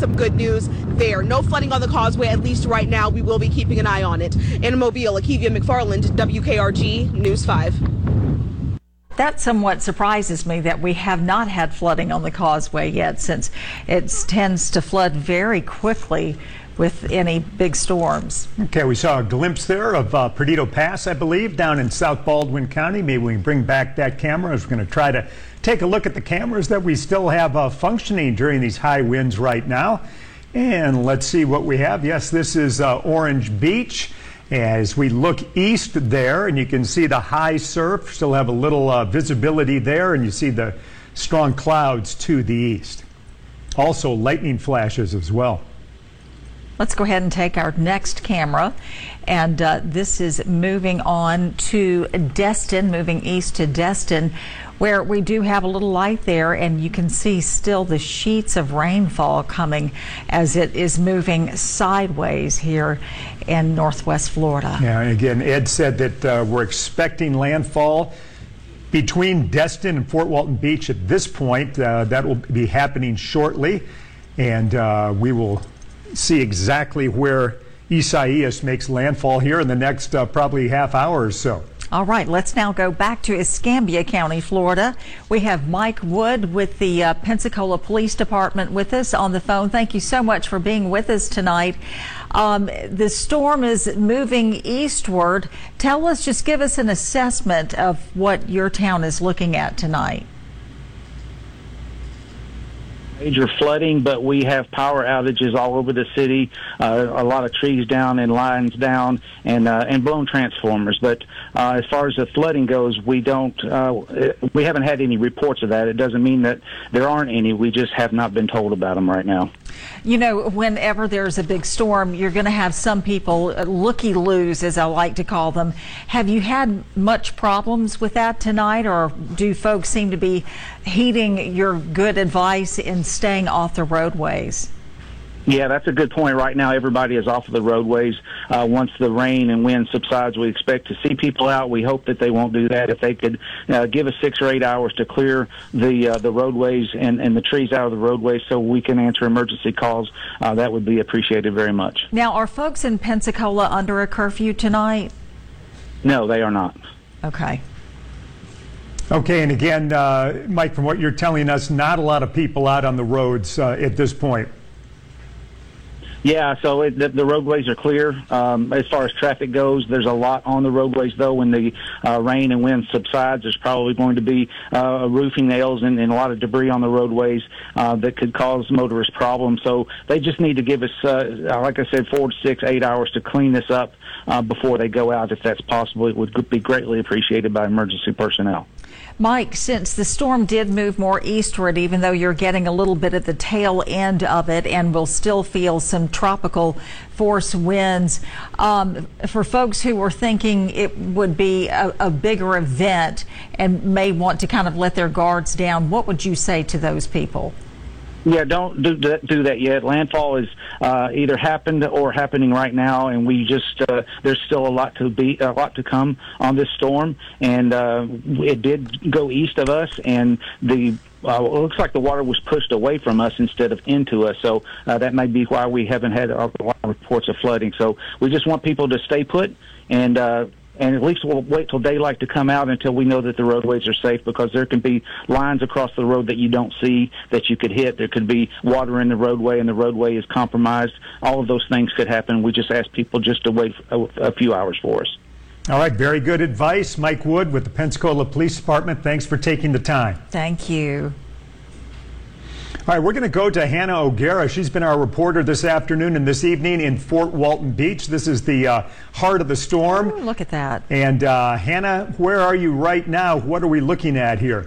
some good news there. No flooding on the causeway, at least right now. We will be keeping an eye on it. In Mobile, Akivia McFarland, WKRG News 5. That somewhat surprises me that we have not had flooding on the causeway yet, since it tends to flood very quickly with any big storms. Okay, we saw a glimpse there of Perdido Pass, I believe, down in South Baldwin County. Maybe we can bring back that camera as we're going to try to take a look at the cameras that we still have functioning during these high winds right now. And let's see what we have. Yes, this is Orange Beach. As we look east there, and you can see the high surf, still have a little visibility there, and you see the strong clouds to the east. Also lightning flashes as well. Let's go ahead and take our next camera, and this is moving on to Destin, moving east to Destin, where we do have a little light there, and you can see still the sheets of rainfall coming as it is moving sideways here in northwest Florida. Yeah, and again, Ed said that we're expecting landfall between Destin and Fort Walton Beach at this point. That will be happening shortly, and we will see exactly where Isaias makes landfall here in the next probably half hour or so. All right, let's now go back to Escambia County, Florida. We have Mike Wood with the Pensacola Police Department with us on the phone. Thank you so much for being with us tonight. The storm is moving eastward. Tell us, just give us an assessment of what your town is looking at tonight. Major flooding, but we have power outages all over the city. A lot of trees down and lines down, and blown transformers. But as far as the flooding goes, we haven't had any reports of that. It doesn't mean that there aren't any. We just have not been told about them right now. You know, whenever there's a big storm, you're going to have some people looky-loos, as I like to call them. Have you had much problems with that tonight, or do folks seem to be heeding your good advice in staying off the roadways? Yeah, that's a good point. Right now, everybody is off of the roadways. Once the rain and wind subsides, we expect to see people out. We hope that they won't do that. If they could give us 6 or 8 hours to clear the roadways and the trees out of the roadways so we can answer emergency calls, that would be appreciated very much. Now, are folks in Pensacola under a curfew tonight? No, they are not. Okay. Okay, and again, Mike, from what you're telling us, not a lot of people out on the roads at this point. Yeah, so the roadways are clear. As far as traffic goes, there's a lot on the roadways, though. When the rain and wind subsides, there's probably going to be roofing nails and a lot of debris on the roadways that could cause motorists problems. So they just need to give us, like I said, 4 to 6, 8 hours to clean this up before they go out. If that's possible, it would be greatly appreciated by emergency personnel. Mike, since the storm did move more eastward, even though you're getting a little bit at the tail end of it and will still feel some tropical force winds, for folks who were thinking it would be a bigger event and may want to kind of let their guards down, what would you say to those people? Yeah, don't do that yet. Landfall is either happened or happening right now, and we just there's still a lot to come on this storm. And it did go east of us, and it looks like the water was pushed away from us instead of into us. So that may be why we haven't had a lot of reports of flooding. So we just want people to stay put and at least we'll wait till daylight to come out until we know that the roadways are safe, because there can be lines across the road that you don't see that you could hit. There could be water in the roadway and the roadway is compromised. All of those things could happen. We just ask people just to wait a few hours for us. All right, very good advice. Mike Wood with the Pensacola Police Department. Thanks for taking the time. Thank you. All right, we're going to go to Hannah O'Gara. She's been our reporter this afternoon and this evening in Fort Walton Beach. This is the heart of the storm. Ooh, look at that. And Hannah, where are you right now? What are we looking at here?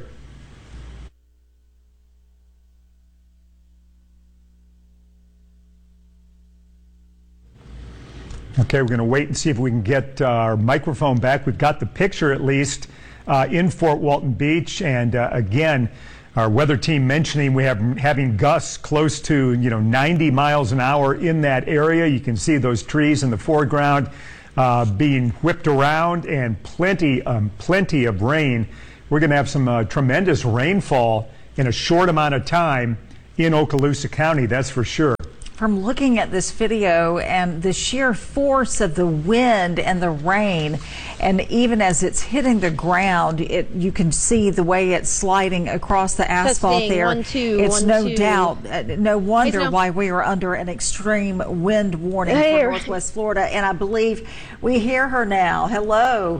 Okay, we're going to wait and see if we can get our microphone back. We've got the picture at least in Fort Walton Beach, and again, our weather team mentioning we have having gusts close to 90 miles an hour in that area. You can see those trees in the foreground being whipped around, and plenty of rain. We're going to have some tremendous rainfall in a short amount of time in Okaloosa County, that's for sure. from looking at this video and the sheer force of the wind and the rain, and even as it's hitting the ground, you can see the way it's sliding across the asphalt there. It's no doubt, no wonder why we are under an extreme wind warning for Northwest Florida. And I believe we hear her now. Hello.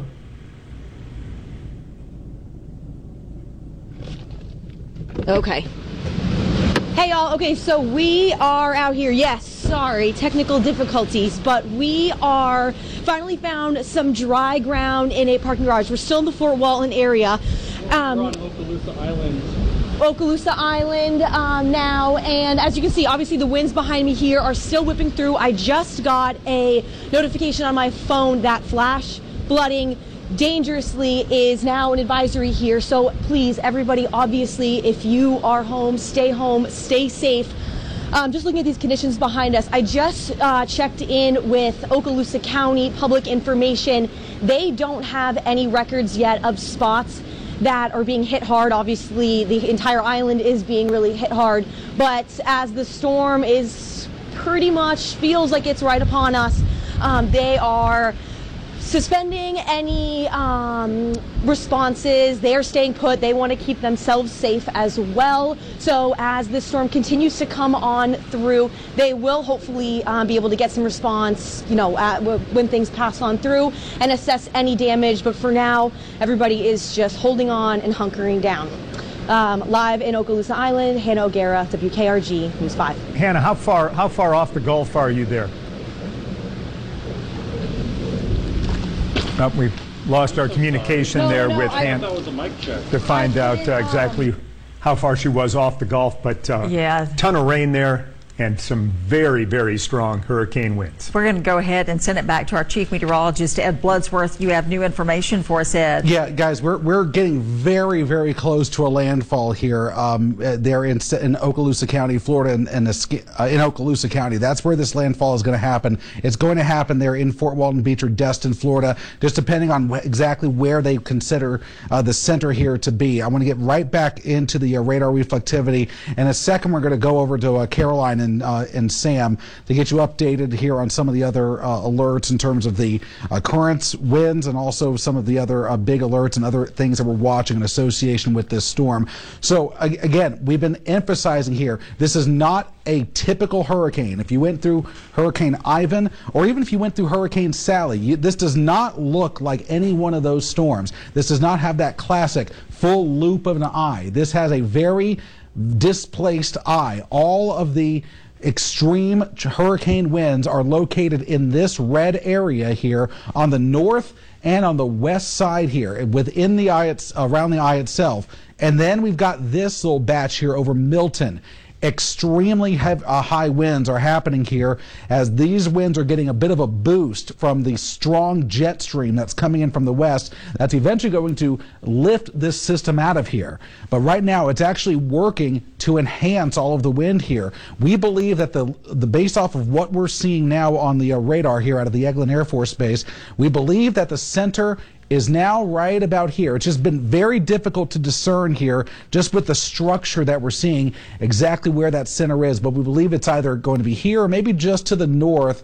Okay. Hey y'all, okay, so we are out here. Yes, sorry, technical difficulties, but we are finally found some dry ground in a parking garage. We're still in the Fort Walton area. We're on Okaloosa Island. Okaloosa Island now, and as you can see, obviously the winds behind me here are still whipping through. I just got a notification on my phone that flash flooding dangerously is now an advisory here. So please, everybody, obviously, if you are home, stay safe. Just looking at these conditions behind us, I just checked in with Okaloosa County Public Information. They don't have any records yet of spots that are being hit hard. Obviously, the entire island is being really hit hard, but as the storm is pretty much feels like it's right upon us, they are suspending any responses. They are staying put. They want to keep themselves safe as well. So as this storm continues to come on through, they will hopefully be able to get some response, when things pass on through and assess any damage. But for now, everybody is just holding on and hunkering down. Live in Okaloosa Island, Hannah O'Gara, WKRG News 5. Hannah, how far off the Gulf are you there? We've lost our communication there with Hannah to find out exactly how far she was off the Gulf, but ton of rain there and some very, very strong hurricane winds. We're going to go ahead and send it back to our chief meteorologist, Ed Bloodsworth. You have new information for us, Ed. Yeah, guys, we're getting very, very close to a landfall here. There in Okaloosa County, Florida, and in Okaloosa County. That's where this landfall is going to happen. It's going to happen there in Fort Walton Beach or Destin, Florida, just depending on exactly where they consider the center here to be. I want to get right back into the radar reflectivity. In a second, we're going to go over to Caroline and Sam to get you updated here on some of the other alerts in terms of the currents, winds, and also some of the other big alerts and other things that we're watching in association with this storm. So again, we've been emphasizing here, this is not a typical hurricane. If you went through Hurricane Ivan, or even if you went through Hurricane Sally, this does not look like any one of those storms. This does not have that classic full loop of an eye. This has a very displaced eye. All of the extreme hurricane winds are located in this red area here on the north and on the west side here, within the eye, around the eye itself. And then we've got this little batch here over Milton. Extremely high winds are happening here as these winds are getting a bit of a boost from the strong jet stream that's coming in from the west. That's eventually going to lift this system out of here. But right now it's actually working to enhance all of the wind here. We believe that based off of what we're seeing now on the radar here out of the Eglin Air Force Base, we believe that the center is now right about here. It's just been very difficult to discern here just with the structure that we're seeing exactly where that center is, but we believe it's either going to be here or maybe just to the north,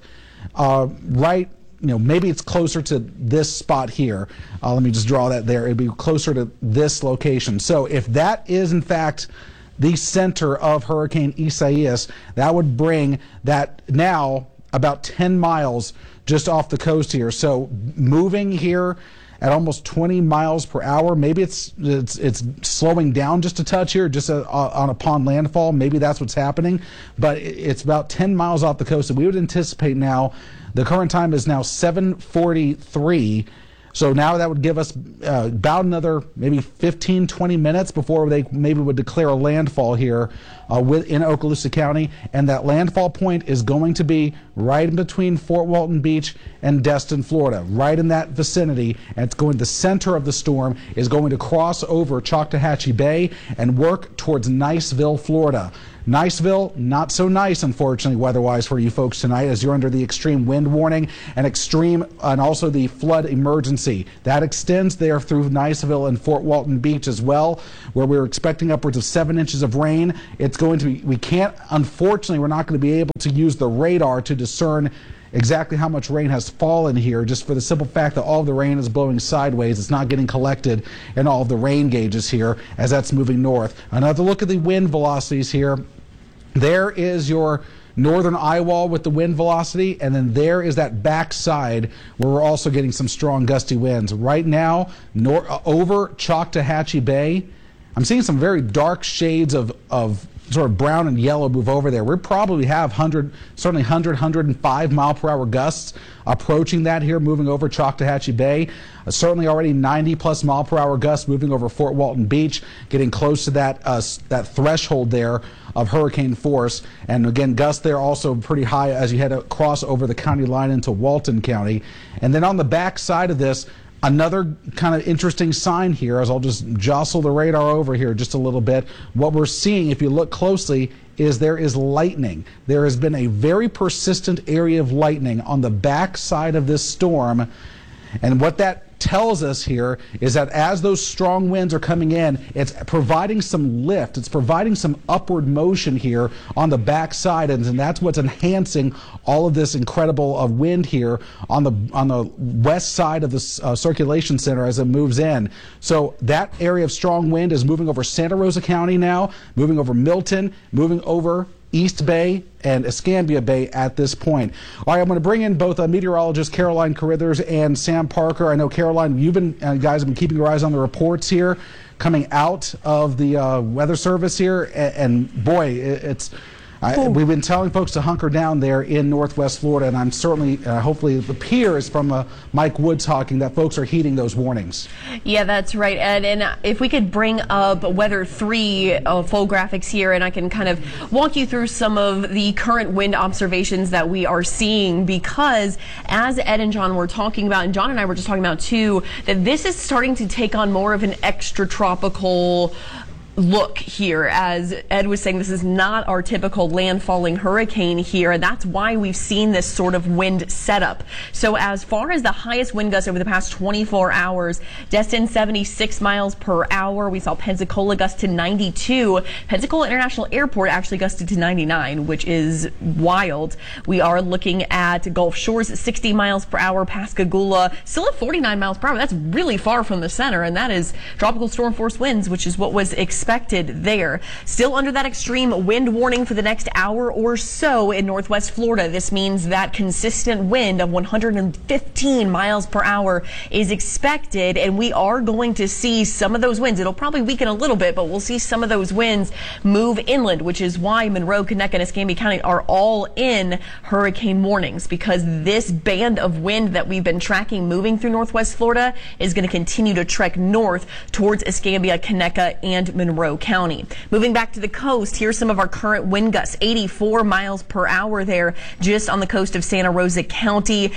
maybe it's closer to this spot here. Let me just draw that there. It'd be closer to this location. So if that is in fact the center of Hurricane Isaias, that would bring that now about 10 miles just off the coast here. So moving here at almost 20 miles per hour. Maybe it's slowing down just a touch here, just upon landfall. Maybe that's what's happening. But it's about 10 miles off the coast. And we would anticipate now, the current time is now 7:43. So now that would give us about another maybe 15, 20 minutes before they maybe would declare a landfall here in Okaloosa County. And that landfall point is going to be right in between Fort Walton Beach and Destin, Florida, right in that vicinity. And it's going, the center of the storm is going to cross over Choctawhatchee Bay and work towards Niceville, Florida. Niceville, not so nice, unfortunately, weather-wise for you folks tonight, as you're under the extreme wind warning and also the flood emergency. That extends there through Niceville and Fort Walton Beach as well, where we're expecting upwards of 7 inches of rain. It's going to be, unfortunately, we're not going to be able to use the radar to discern exactly how much rain has fallen here, just for the simple fact that all of the rain is blowing sideways. It's not getting collected in all of the rain gauges here as that's moving north. Another look at the wind velocities here. There is your northern eye wall with the wind velocity, and then there is that back side where we're also getting some strong gusty winds. Right now, over Choctawhatchee Bay, I'm seeing some very dark shades of sort of brown and yellow move over there. We probably have 105 mile per hour gusts approaching that here, moving over Choctawhatchee Bay. Certainly already 90 plus mile per hour gusts moving over Fort Walton Beach, getting close to that threshold there of hurricane force. And again, gusts there also pretty high as you head across over the county line into Walton County. And then on the back side of this, another kind of interesting sign here, as I'll just jostle the radar over here just a little bit. What we're seeing, if you look closely, is there is lightning. There has been a very persistent area of lightning on the back side of this storm. And what that tells us here is that as those strong winds are coming in, it's providing some lift, it's providing some upward motion here on the back side, and that's what's enhancing all of this incredible wind here on the west side of the circulation center as it moves in. So that area of strong wind is moving over Santa Rosa County now, moving over Milton, moving over East Bay and Escambia Bay at this point. All right, I'm going to bring in both meteorologist Caroline Carithers and Sam Parker. I know, Caroline, you guys have been keeping your eyes on the reports here coming out of the Weather Service here, and boy, we've been telling folks to hunker down there in Northwest Florida, and I'm certainly, hopefully it appears from Mike Wood talking that folks are heeding those warnings. Yeah, that's right, Ed. And if we could bring up Weather 3 full graphics here, and I can kind of walk you through some of the current wind observations that we are seeing, because as Ed and John were talking about, and John and I were just talking about too, that this is starting to take on more of an extratropical look here. As Ed was saying, this is not our typical landfalling hurricane here, and that's why we've seen this sort of wind setup. So as far as the highest wind gusts over the past 24 hours, Destin 76 miles per hour. We saw Pensacola gust to 92. Pensacola International Airport actually gusted to 99, which is wild. We are looking at Gulf Shores at 60 miles per hour. Pascagoula still at 49 miles per hour. That's really far from the center, and that is tropical storm force winds, which is what was expected there. Still under that extreme wind warning for the next hour or so in Northwest Florida. This means that consistent wind of 115 miles per hour is expected, and we are going to see some of those winds. It'll probably weaken a little bit, but we'll see some of those winds move inland, which is why Monroe, Conecuh, and Escambia County are all in hurricane warnings, because this band of wind that we've been tracking moving through Northwest Florida is going to continue to trek north towards Escambia, Conecuh, and Monroe County. Moving back to the coast, here's some of our current wind gusts. 84 miles per hour there just on the coast of Santa Rosa County,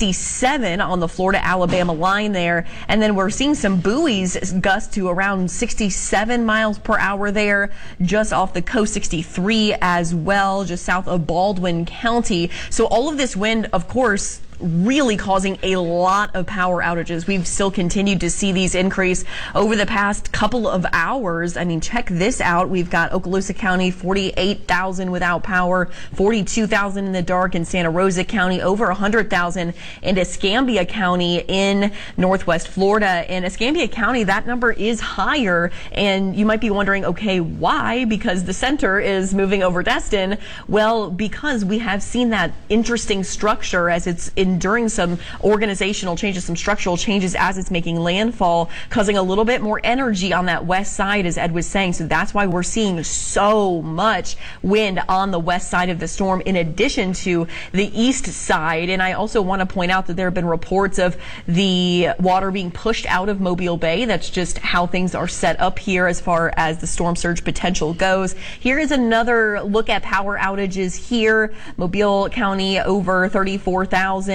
67 on the Florida-Alabama line there, and then we're seeing some buoys gust to around 67 miles per hour there just off the coast, 63 as well just south of Baldwin County. So all of this wind, of course, really causing a lot of power outages. We've still continued to see these increase over the past couple of hours. I mean, check this out. We've got Okaloosa County, 48,000 without power, 42,000 in the dark in Santa Rosa County, over 100,000 in Escambia County in Northwest Florida. In Escambia County, that number is higher, and you might be wondering, okay, why? Because the center is moving over Destin. Well, because we have seen that interesting structure as it's enduring some organizational changes, some structural changes as it's making landfall, causing a little bit more energy on that west side, as Ed was saying. So that's why we're seeing so much wind on the west side of the storm in addition to the east side. And I also want to point out that there have been reports of the water being pushed out of Mobile Bay. That's just how things are set up here as far as the storm surge potential goes. Here is another look at power outages here. Mobile County over 34,000.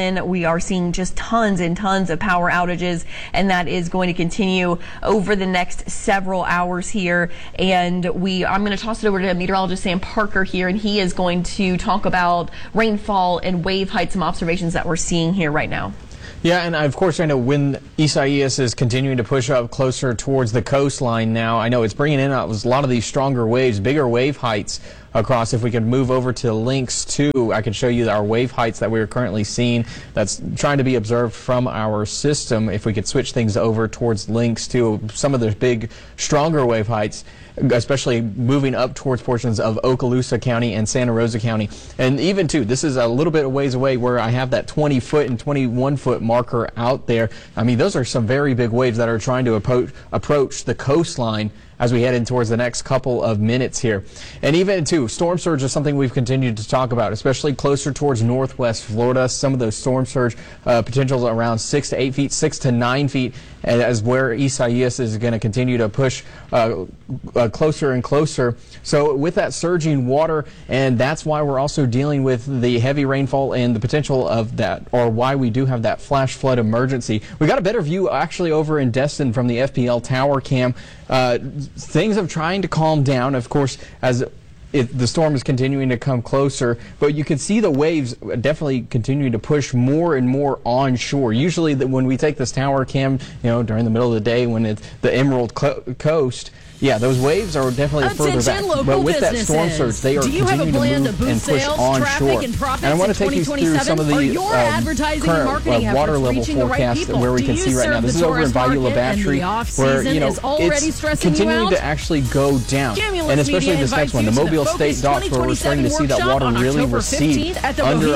Destin, we are seeing just tons and tons of power outages, and that is going to continue over the next several hours here. And I'm going to toss it over to meteorologist Sam Parker here, and he is going to talk about rainfall and wave height, some observations that we're seeing here right now. Yeah, and of course I know when Isaias is continuing to push up closer towards the coastline now, I know it's bringing in a lot of these stronger waves, bigger wave heights across. If we could move over to Lynx 2, I could show you our wave heights that we're currently seeing that's trying to be observed from our system. If we could switch things over towards Lynx 2, some of the big, stronger wave heights, especially moving up towards portions of Okaloosa County and Santa Rosa County. And even too, this is a little bit of ways away where I have that 20-foot and 21-foot marker out there. I mean, those are some very big waves that are trying to approach the coastline as we head in towards the next couple of minutes here. And even too, storm surge is something we've continued to talk about, especially closer towards northwest Florida. Some of those storm surge potentials around 6 to 8 feet, 6 to 9 feet, as where Isaias is going to continue to push closer and closer. So with that surging water, and that's why we're also dealing with the heavy rainfall and the potential of that, or why we do have that flash flood emergency. We got a better view actually over in Destin from the FPL tower cam. Things have trying to calm down, of course, as the storm is continuing to come closer, but you can see the waves definitely continuing to push more and more onshore. Usually when we take this tower cam, during the middle of the day when it's the Emerald Coast, yeah, those waves are definitely further back. But with that storm surge, they are continuing to move and push onshore. And I want to take you through some of the current water level forecasts where we can see right now. This is over in Beulah Battery, where it's continuing to actually go down. And especially this next one, the Mobile State Docks, where we're starting to see that water really recede under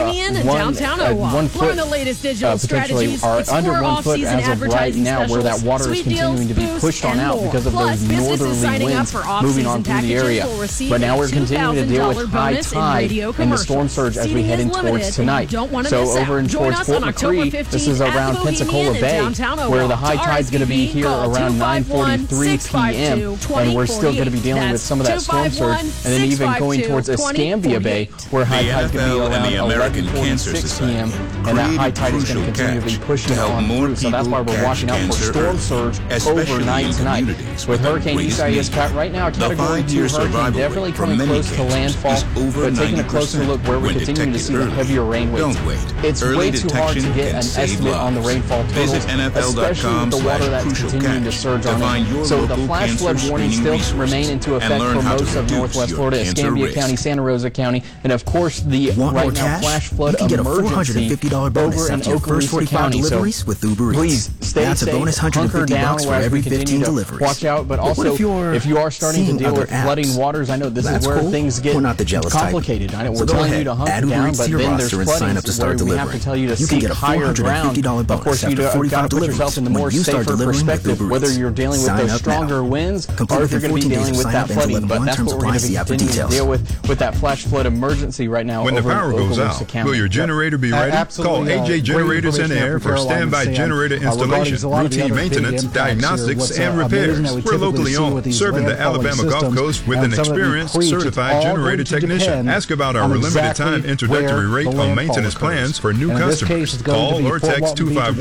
1 foot, potentially, or under 1 foot as of right now, where that water is continuing to be pushed on out because of those northern winds moving on through the area. But now we're continuing to deal with high tide and the storm surge as we head in towards tonight. So over in towards Fort McCree, this is around Pensacola Bay, where the high tide is going to be here around 9:43 p.m. And we're still going to be dealing with some of that storm surge. And then even going towards Escambia Bay, where high tide is going to be around 11:46 p.m. And that high tide is going to continue to be pushing on through. So that's why we're watching out for storm surge overnight tonight. With Hurricane Isaias right now, Category 2 hurricane definitely coming close to landfall, but taking a closer look where we're continuing to see the heavier rain waves. It's way too hard to get an estimate on the rainfall totals, especially with the water that's continuing to surge on it. So the flash flood warning still remain into effect for most of northwest Florida, Escambia County, Santa Rosa County, and of course the right now flash flood emergency over in Okaloosa County. So please stay safe, hunker down where we continue to watch out, but also if you are starting to deal with flooding waters, I know this is where things get complicated. I know we're telling you to hunker down, but then there's flooding where we have to tell you to seek higher ground. Of course, you've got to put yourself in the more safer perspective, whether you're dealing with those stronger winds or if you're going to be dealing with that flooding. But that's what we're going to be continuing to deal with that flash flood emergency right now. When the power goes out, will your generator be ready? Call AJ Generators and Air for standby generator installation, routine maintenance, diagnostics, and repairs. We're locally owned, serving the Alabama Gulf Coast with an experienced, certified generator technician. Ask about our limited time introductory rate on maintenance plans for new customers. Call or text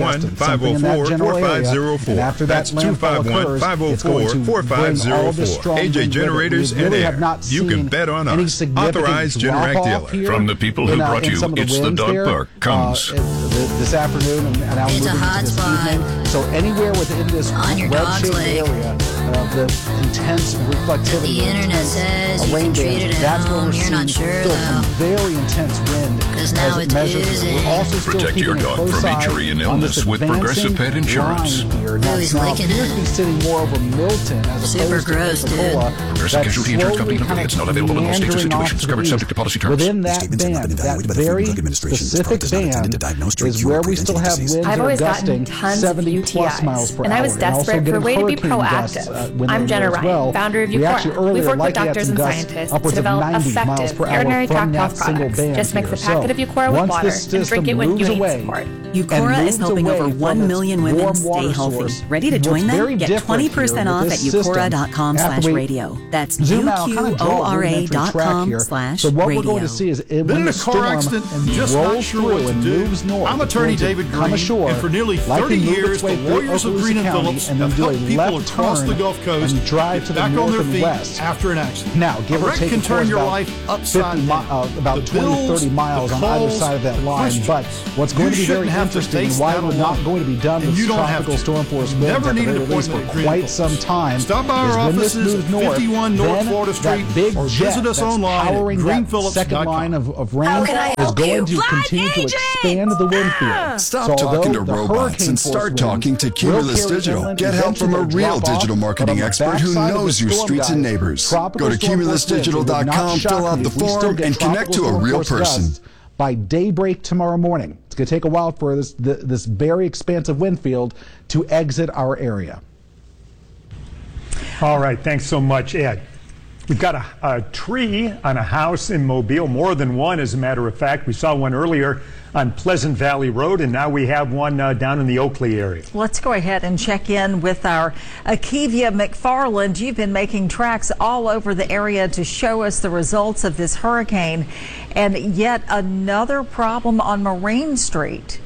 251-504-4504. That's 251-504-4504. AJ Generators and Air. You can bet on us. Authorized Generac dealer. From the people who brought you It's the Dog Park comes this afternoon and now moving into this evening. So anywhere within this wedge-shaped area of the intense reflectivity, a rain band, that's where we're seeing still some very intense wind as it measures. We're also still Protect your keeping a dog close from eye injury and on this illness with Progressive Pet Insurance. line here. Now appears to be sitting more over Milton as opposed to Pensacola. Progressive Casualty Insurance Company affiliates not available in all states or situations. Coverage subject to policy terms. Within that band, that very specific band is where we still have winds that are gusting 70 plus miles per hour. And I was desperate for a way to be proactive. I'm Jenna Ryan, founder of Euphora. We've worked with doctors and scientists to develop effective urinary tract health products. Just mix a packet bucket of Eucora with water and drink it when you need support. Eucora is helping over 1 million women stay healthy. Ready to join them? Get 20% off at Eucora.com/radio. That's UQORA.com/radio. So what we're going to see is when the storm rolls through and moves north, I'm attorney David Green, ashore, and for nearly 30 years, the Warriors of Green and Phillips have helped people across the Gulf Coast and drive to the north and west after an accident. Now, give or take, can turn your life upside down. About 20, 30 miles on either side of that line. But what's going to be very interesting, why we're not going to be done with tropical storm force winds at the very least for quite some time, is when this moves north, then that big jet that's powering that second line of rain is going to continue to expand the wind field. Stop talking to robots and start talking to Cumulus Digital. Get help from a real digital marketing expert who knows your streets and neighbors. Go to cumulusdigital.com, fill out the form, and connect to a real person. By daybreak tomorrow morning, it's going to take a while for this very expansive wind field to exit our area. All right, thanks so much, Ed. We've got a tree on a house in Mobile, more than one, as a matter of fact. We saw one earlier on Pleasant Valley Road, and now we have one down in the Oakley area. Let's go ahead and check in with our Akivia McFarland. You've been making tracks all over the area to show us the results of this hurricane, and yet another problem on Marine Street.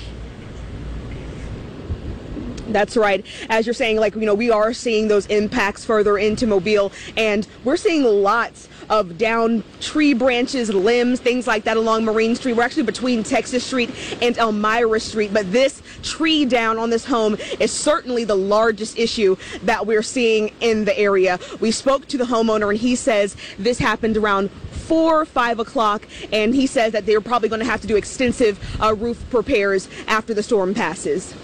That's right. As you're saying, we are seeing those impacts further into Mobile, and we're seeing lots of down tree branches, limbs, things like that along Marine Street. We're actually between Texas Street and Elmira Street, but this tree down on this home is certainly the largest issue that we're seeing in the area. We spoke to the homeowner, and he says this happened around 4 or 5 o'clock, and he says that they're probably going to have to do extensive roof repairs after the storm passes.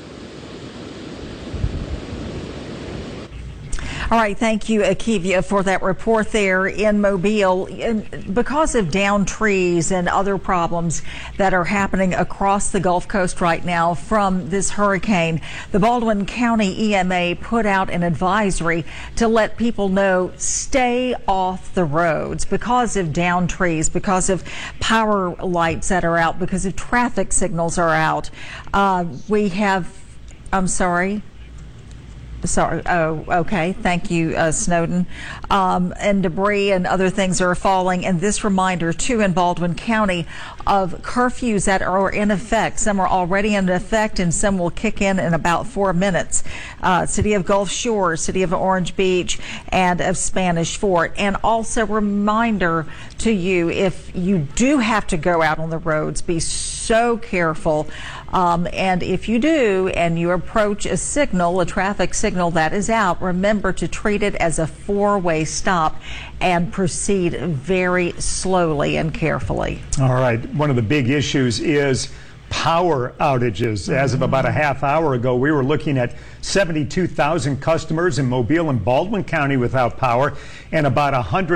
All right, thank you, Akivia, for that report there in Mobile. Because of downed trees and other problems that are happening across the Gulf Coast right now from this hurricane, the Baldwin County EMA put out an advisory to let people know stay off the roads because of downed trees, because of power lights that are out, because of traffic signals are out. Oh, okay. Thank you, Snowden. And debris and other things are falling. And this reminder, too, in Baldwin County of curfews that are in effect. Some are already in effect and some will kick in about 4 minutes. City of Gulf Shore, City of Orange Beach, and of Spanish Fort. And also reminder to you, if you do have to go out on the roads, be so careful. And if you do and you approach a signal, a traffic signal that is out, remember to treat it as a four-way stop and proceed very slowly and carefully. All right. One of the big issues is power outages. As of about a half hour ago, we were looking at 72,000 customers in Mobile and Baldwin County without power, and about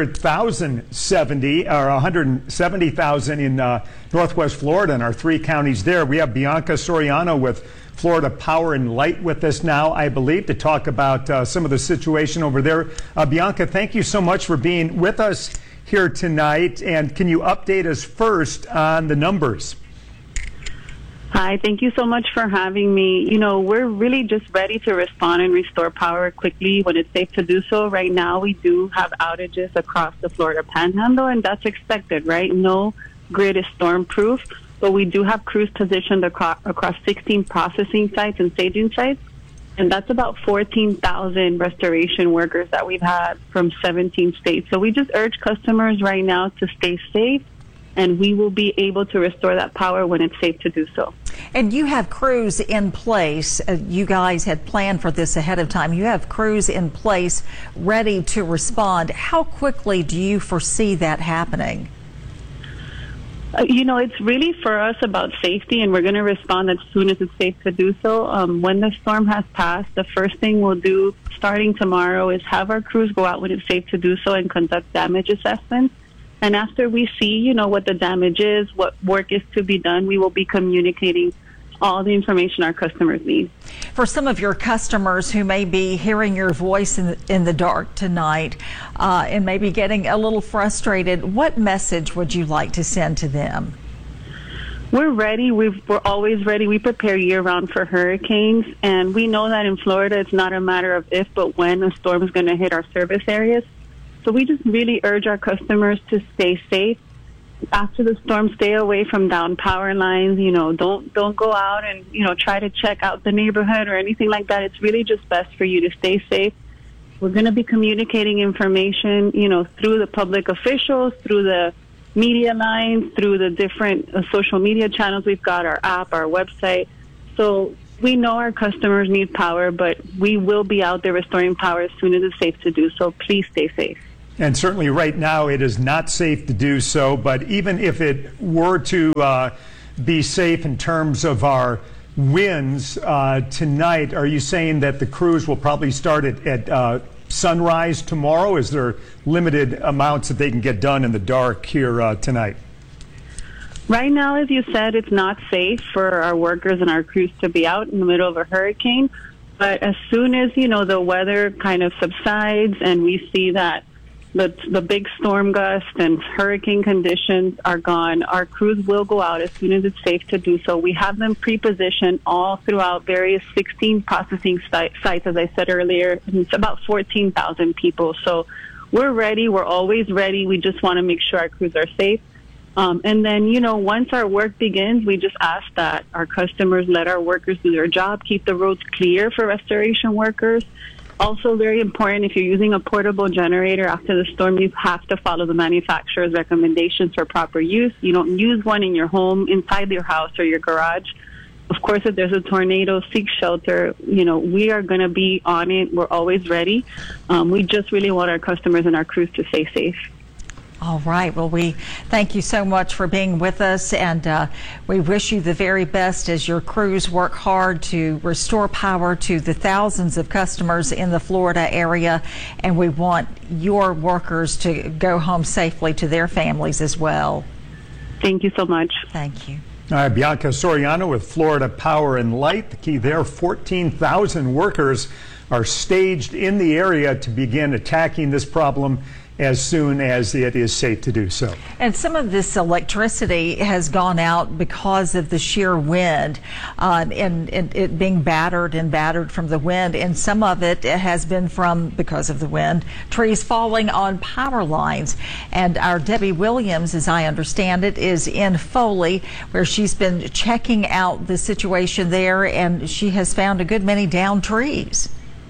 170,000 in Northwest Florida, in our 3 counties there. We have Bianca Soriano with Florida Power and Light with us now, I believe, to talk about some of the situation over there. Bianca, thank you so much for being with us here tonight. And can you update us first on the numbers? Hi, thank you so much for having me. We're really just ready to respond and restore power quickly when it's safe to do so. Right now, we do have outages across the Florida Panhandle, and that's expected, right? No grid is storm-proof, but we do have crews positioned across 16 processing sites and staging sites, and that's about 14,000 restoration workers that we've had from 17 states. So we just urge customers right now to stay safe, and we will be able to restore that power when it's safe to do so. And you have crews in place. You guys had planned for this ahead of time. You have crews in place ready to respond. How quickly do you foresee that happening? It's really for us about safety, and we're going to respond as soon as it's safe to do so. When the storm has passed, the first thing we'll do starting tomorrow is have our crews go out when it's safe to do so and conduct damage assessments. And after we see, what the damage is, what work is to be done, we will be communicating all the information our customers need. For some of your customers who may be hearing your voice in the dark tonight and maybe getting a little frustrated, what message would you like to send to them? We're ready. We're always ready. We prepare year-round for hurricanes, and we know that in Florida it's not a matter of if, but when a storm is going to hit our service areas. So we just really urge our customers to stay safe. After the storm, stay away from down power lines. Don't go out and, try to check out the neighborhood or anything like that. It's really just best for you to stay safe. We're going to be communicating information, through the public officials, through the media lines, through the different social media channels. We've got our app, our website. So we know our customers need power, but we will be out there restoring power as soon as it's safe to do so. Please stay safe. And certainly right now it is not safe to do so, but even if it were to be safe in terms of our winds tonight, are you saying that the crews will probably start at sunrise tomorrow? Is there limited amounts that they can get done in the dark here tonight? Right now, as you said, it's not safe for our workers and our crews to be out in the middle of a hurricane. But as soon as, the weather kind of subsides and we see that the big storm gust and hurricane conditions are gone, our crews will go out as soon as it's safe to do so. We have them pre-positioned all throughout various 16 processing sites, as I said earlier. It's about 14,000 people. So we're ready. We're always ready. We just want to make sure our crews are safe. And then, once our work begins, we just ask that our customers let our workers do their job, keep the roads clear for restoration workers. Also very important, if you're using a portable generator after the storm, you have to follow the manufacturer's recommendations for proper use. You don't use one in your home, inside your house or your garage. Of course, if there's a tornado, seek shelter. We are going to be on it. We're always ready. We just really want our customers and our crews to stay safe. All right. Well, we thank you so much for being with us, and we wish you the very best as your crews work hard to restore power to the thousands of customers in the Florida area, and we want your workers to go home safely to their families as well. Thank you so much. Thank you. All right, Bianca Soriano with Florida Power and Light. The key there, 14,000 workers are staged in the area to begin attacking this problem as soon as it is safe to do so. And some of this electricity has gone out because of the sheer wind and it being battered from the wind, and some of it has been because of the wind, trees falling on power lines. And our Debbie Williams, as I understand it, is in Foley, where she's been checking out the situation there, and she has found a good many downed trees.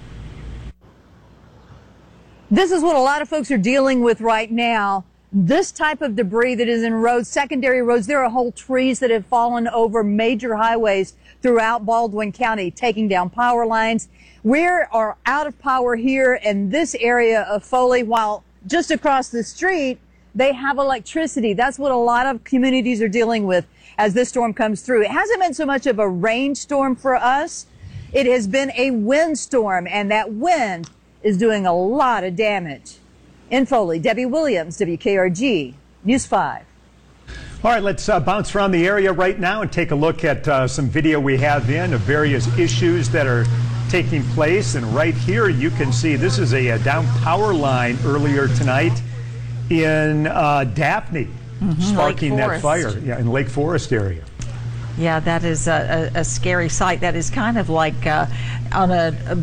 This is what a lot of folks are dealing with right now. This type of debris that is in roads, secondary roads. There are whole trees that have fallen over major highways throughout Baldwin County, taking down power lines. We are out of power here in this area of Foley, while just across the street, they have electricity. That's what a lot of communities are dealing with as this storm comes through. It hasn't been so much of a rainstorm for us. It has been a windstorm, and that wind is doing a lot of damage. In Foley, Debbie Williams, WKRG News 5. All right, let's bounce around the area right now and take a look at some video we have of various issues that are taking place. And right here you can see this is a down power line earlier tonight in Daphne, sparking that fire in Lake Forest area. Yeah, that is a scary sight. That is kind of like on a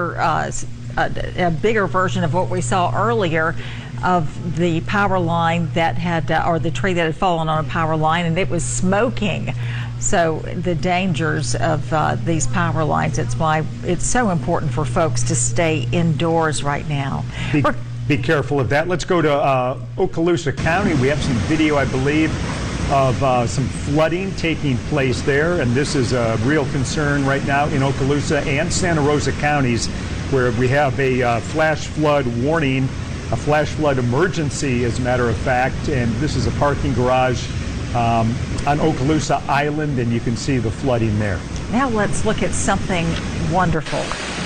bigger version of what we saw earlier of the power line that had, or the tree that had fallen on a power line, and it was smoking. So the dangers of these power lines, it's why it's so important for folks to stay indoors right now. Be careful of that. Let's go to Okaloosa County. We have some video, I believe, of some flooding taking place there, and this is a real concern right now in Okaloosa and Santa Rosa counties, where we have a flash flood warning, a flash flood emergency, as a matter of fact. And this is a parking garage on Okaloosa Island, and you can see the flooding there. Now let's look at something wonderful.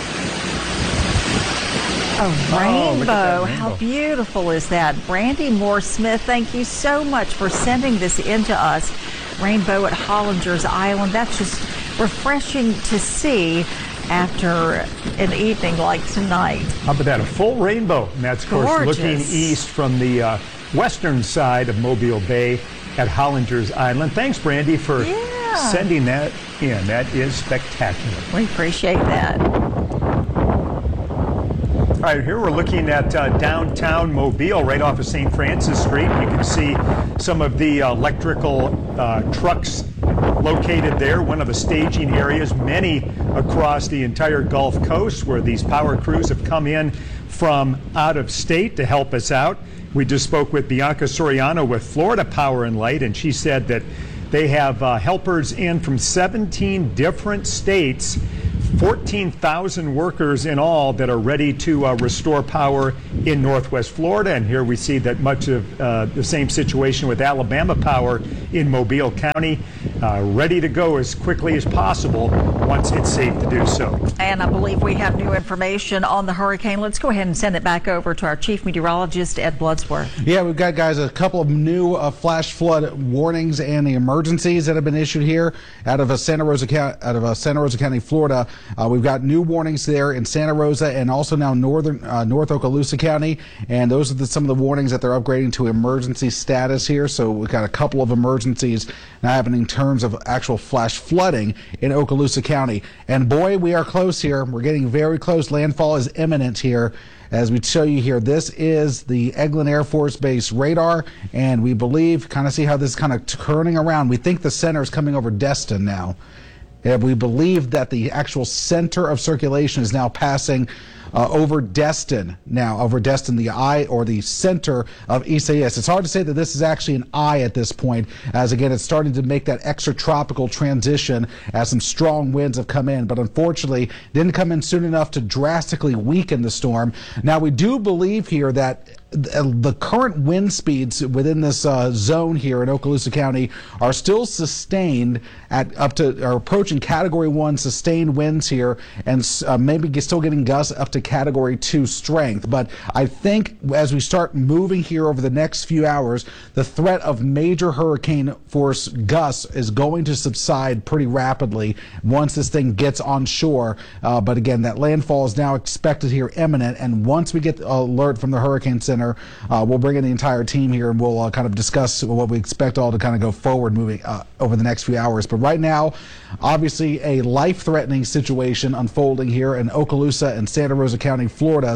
A rainbow. How beautiful is that? Brandy Moore Smith, thank you so much for sending this in to us. Rainbow at Hollinger's Island. That's just refreshing to see after an evening like tonight. How about that? A full rainbow. And that's, of course, looking east from the western side of Mobile Bay. at Hollinger's Island. Thanks, Brandy, for sending that in. That is spectacular. We appreciate that. All right, here we're looking at downtown Mobile, right off of St. Francis Street. You can see some of the electrical trucks located there, one of the staging areas, many across the entire Gulf Coast, where these power crews have come in from out of state to help us out. We just spoke with Bianca Soriano with Florida Power and Light, and she said that they have helpers in from 17 different states, 14,000 workers in all that are ready to restore power in Northwest Florida. And here we see that much of the same situation with Alabama Power in Mobile County, ready to go as quickly as possible once it's safe to do so. And I believe we have new information on the hurricane. Let's go ahead and send it back over to our chief meteorologist, Ed Bloodsworth. Yeah, we've got, guys, a couple of new flash flood warnings and the emergencies that have been issued here out of Santa Rosa County, Florida. We've got new warnings there in Santa Rosa and also now North Okaloosa County, and those are some of the warnings that they're upgrading to emergency status here. So we've got a couple of emergencies now happening in terms of actual flash flooding in Okaloosa County. And boy, we are close here. We're getting very close. Landfall is imminent here. As we show you here, this is the Eglin Air Force Base radar, and we believe, kind of see how this is kind of turning around. We think the center is coming over Destin now. We believe that the actual center of circulation is now passing over Destin the eye or the center of Isaias. It's hard to say that this is actually an eye at this point, as again, it's starting to make that extratropical transition as some strong winds have come in, but unfortunately didn't come in soon enough to drastically weaken the storm. Now, we do believe here that the current wind speeds within this zone here in Okaloosa County are still sustained at approaching Category 1 sustained winds here, and maybe still getting gusts up to Category 2 strength. But I think as we start moving here over the next few hours, the threat of major hurricane force gusts is going to subside pretty rapidly once this thing gets on shore. But again, that landfall is now expected here imminent, and once we get the alert from the Hurricane Center, we'll bring in the entire team here and we'll kind of discuss what we expect all to kind of go forward moving over the next few hours. But right now, obviously a life-threatening situation unfolding here in Okaloosa and Santa Rosa County, Florida,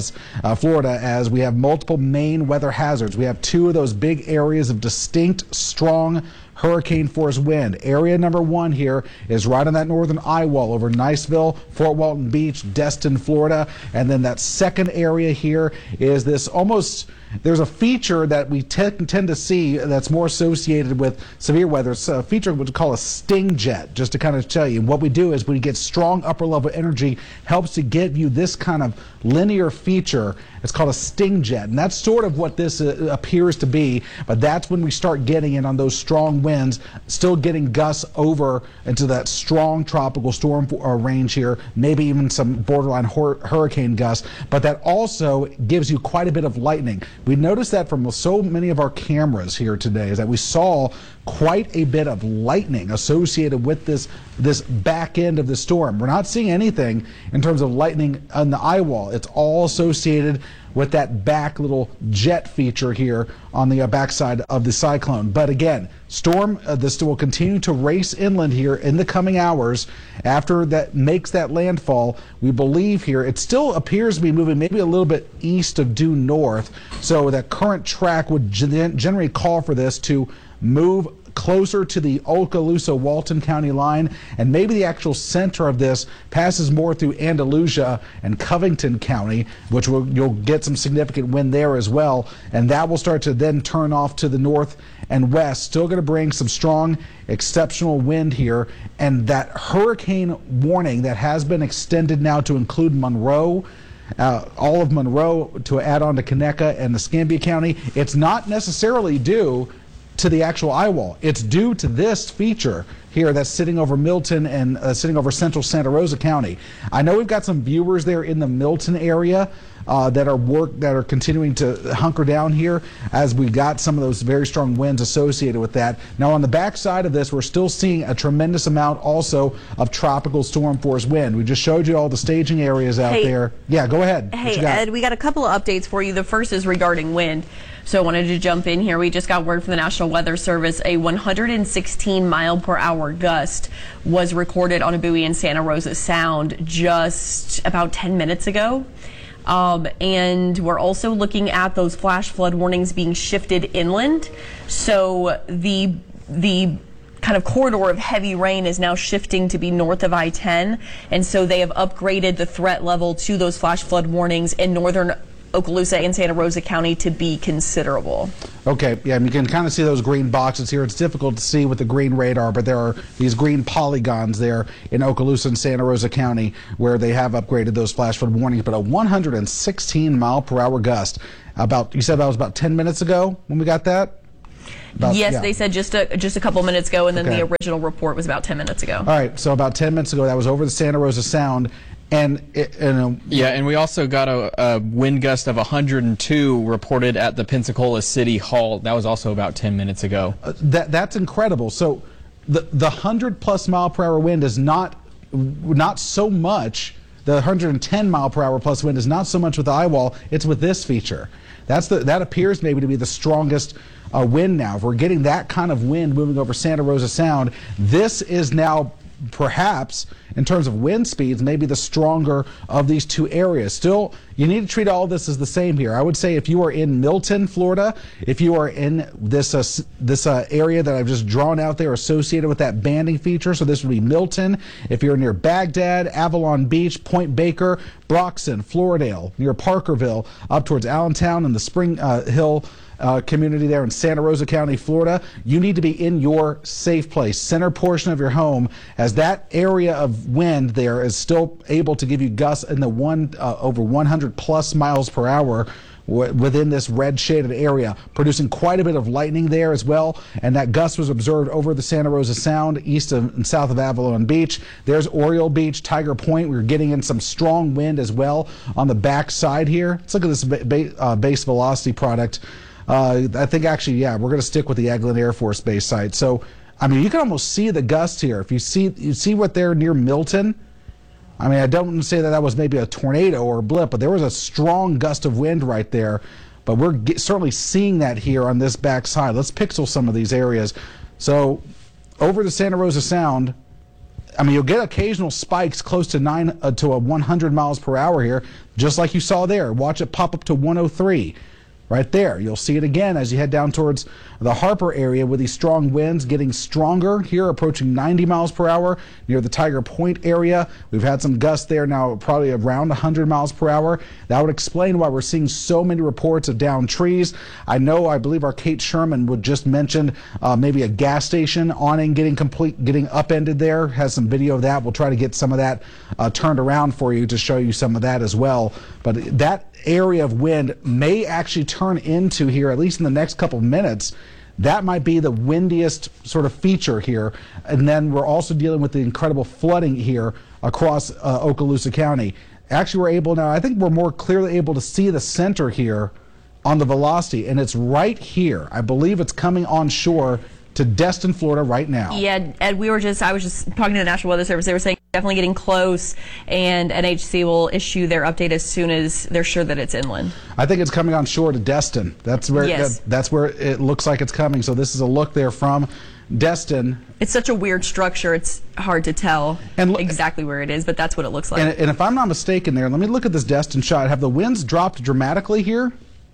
as we have multiple main weather hazards. We have two of those big areas of distinct, strong hurricane force wind. Area number 1 here is right on that northern eye wall over Niceville, Fort Walton Beach, Destin, Florida. And then that second area here is this there's a feature that we tend to see that's more associated with severe weather. It's a feature we call a sting jet, just to kind of tell you. What we do is when you get strong upper level energy, helps to give you this kind of linear feature. It's called a sting jet, and that's sort of what this appears to be. But that's when we start getting in on those strong winds, still getting gusts over into that strong tropical storm range here, maybe even some borderline hurricane gusts. But that also gives you quite a bit of lightning. We noticed that from so many of our cameras here today, is that we saw quite a bit of lightning associated with this back end of the storm. We're not seeing anything in terms of lightning on the eye wall. It's all associated with that back little jet feature here on the backside of the cyclone. But again, this will continue to race inland here in the coming hours. After that makes that landfall, we believe here it still appears to be moving maybe a little bit east of due north. So that current track would generally call for this to move closer to the Okaloosa-Walton County line, and maybe the actual center of this passes more through Andalusia and Covington County, which you'll get some significant wind there as well, and that will start to then turn off to the north and west. Still going to bring some strong, exceptional wind here, and that hurricane warning that has been extended now to include Monroe, all of Monroe, to add on to Conecuh and Escambia County. It's not necessarily due to the actual eye wall. It's due to this feature here that's sitting over Milton and sitting over central Santa Rosa County. I know we've got some viewers there in the Milton area that are continuing to hunker down here as we got some of those very strong winds associated with that. Now on the backside of this, we're still seeing a tremendous amount also of tropical storm force wind. We just showed you all the staging areas out there. Yeah, go ahead. Hey, Ed, we got a couple of updates for you. The first is regarding wind. So I wanted to jump in here. We just got word from the National Weather Service. A 116-mile-per-hour gust was recorded on a buoy in Santa Rosa Sound just about 10 minutes ago. And we're also looking at those flash flood warnings being shifted inland. So the kind of corridor of heavy rain is now shifting to be north of I-10. And so they have upgraded the threat level to those flash flood warnings in northern Okaloosa and Santa Rosa County to be considerable. Okay, yeah, you can kind of see those green boxes here. It's difficult to see with the green radar, but there are these green polygons there in Okaloosa and Santa Rosa County where they have upgraded those flash flood warnings. But a 116-mile-per-hour gust. You said that was about 10 minutes ago when we got that? Yes, they said just a couple minutes ago, and then the original report was about 10 minutes ago. All right, so about 10 minutes ago, that was over the Santa Rosa Sound. And we also got a wind gust of 102 reported at the Pensacola City Hall. That was also about 10 minutes ago. That's incredible. So the 100+ mile-per-hour wind is not so much. The 110-mile-per-hour plus wind is not so much with the eye wall. It's with this feature. That appears maybe to be the strongest wind now. If we're getting that kind of wind moving over Santa Rosa Sound, this is now perhaps, in terms of wind speeds, maybe the stronger of these two areas. Still, you need to treat all this as the same here. I would say if you are in Milton, Florida, if you are in this area that I've just drawn out there associated with that banding feature, so this would be Milton. If you're near Baghdad, Avalon Beach, Point Baker, Broxton, Floridale, near Parkerville, up towards Allentown and the Spring Hill community there in Santa Rosa County, Florida, you need to be in your safe place, center portion of your home, as that area of wind there is still able to give you gusts in the over 100+ miles per hour within this red shaded area, producing quite a bit of lightning there as well. And that gust was observed over the Santa Rosa Sound, east and south of Avalon Beach. There's Oriole Beach, Tiger Point. We're getting in some strong wind as well on the back side here. Let's look at this base velocity product. I think actually, we're going to stick with the Eglin Air Force Base site. So, I mean, you can almost see the gust here. If you see what they're near Milton. I mean, I don't say that was maybe a tornado or a blip, but there was a strong gust of wind right there. But we're certainly seeing that here on this back side. Let's pixel some of these areas. So, over the Santa Rosa Sound, I mean, you'll get occasional spikes close to 100 miles per hour here, just like you saw there. Watch it pop up to 103. Right there. You'll see it again as you head down towards the Harper area with these strong winds getting stronger here, approaching 90 miles per hour near the Tiger Point area. We've had some gusts there now, probably around 100 miles per hour. That would explain why we're seeing so many reports of downed trees. I believe our Kate Sherman would just mention maybe a gas station awning getting upended there. Has some video of that. We'll try to get some of that turned around for you to show you some of that as well. But that area of wind may actually turn into here, at least in the next couple of minutes. That might be the windiest sort of feature here. And then we're also dealing with the incredible flooding here across Okaloosa County. Actually, I think we're more clearly able to see the center here on the velocity, and it's right here. I believe it's coming on shore to Destin, Florida right now. Yeah, Ed, I was just talking to the National Weather Service. They were saying definitely getting close, and NHC will issue their update as soon as they're sure that it's inland. I think it's coming on shore to Destin. That's where that's where it looks like it's coming. So this is a look there from Destin. It's such a weird structure. It's hard to tell exactly where it is, but that's what it looks like. And if I'm not mistaken there, let me look at this Destin shot. Have the winds dropped dramatically here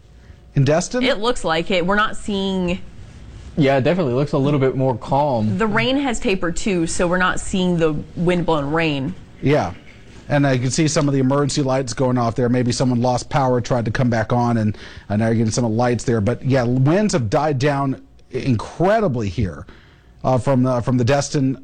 in Destin? It looks like it. We're not seeing... Yeah, it definitely looks a little bit more calm. The rain has tapered too, so we're not seeing the wind-blown rain. Yeah, and I can see some of the emergency lights going off there. Maybe someone lost power, tried to come back on, and now you're getting some of the lights there. But yeah, winds have died down incredibly here from Destin,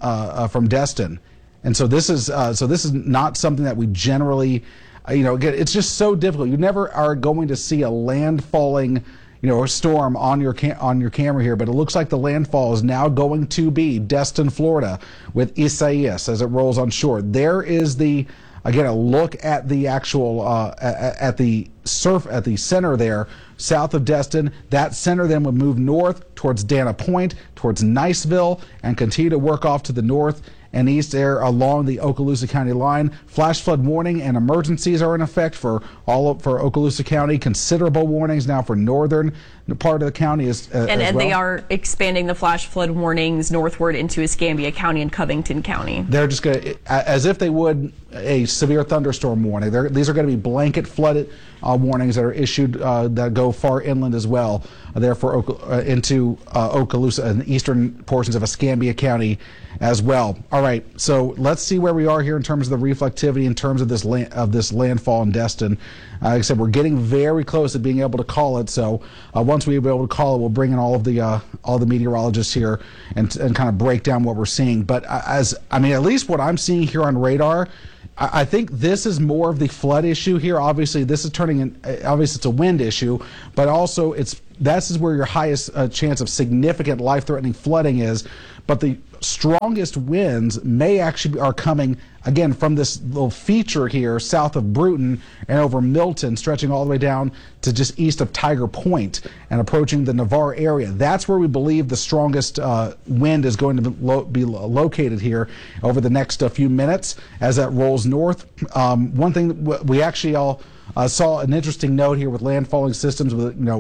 and so this is not something that we generally, again, it's just so difficult. You never are going to see a landfalling, a storm on your camera here, but it looks like the landfall is now going to be Destin, Florida, with Isaias as it rolls on shore. There is again a look at the actual at the center there, south of Destin. That center then would move north towards Dana Point, towards Niceville, and continue to work off to the north and east there along the Okaloosa County line. Flash flood warning and emergencies are in effect for Okaloosa County. Considerable warnings now for northern part of the county as well. They are expanding the flash flood warnings northward into Escambia County and Covington County. They're just going to, as if they would a severe thunderstorm warning. These are going to be blanket flooded warnings that are issued that go far inland as well, therefore into Okaloosa and the eastern portions of Escambia County as well. All right, so let's see where we are here in terms of the reflectivity, in terms of this landfall in Destin. Like I said, we're getting very close to being able to call it. So once we're able to call it, we'll bring in all the meteorologists here and kind of break down what we're seeing. But at least what I'm seeing here on radar, I think this is more of the flood issue here. Obviously, this is obviously it's a wind issue, but also this is where your highest chance of significant life-threatening flooding is. But the strongest winds are coming, again, from this little feature here south of Bruton and over Milton, stretching all the way down to just east of Tiger Point and approaching the Navarre area. That's where we believe the strongest wind is going to be located here over the next few minutes as that rolls north. One thing we actually all saw an interesting note here with landfalling systems.